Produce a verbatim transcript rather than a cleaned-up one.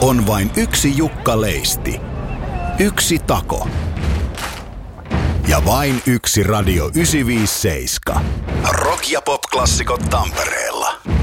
on vain yksi Jukka Leisti, yksi Tako ja vain yksi Radio yhdeksänsataaviisikymmentäseitsemän. Rock- ja pop-klassikot Tampereella.